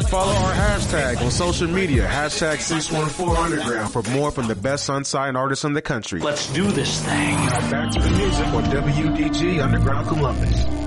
follow our hashtag on social media, hashtag 614 Underground, for more from the best unsigned artists in the country. Let's do this thing. Now back to the music on WDG Underground Columbus.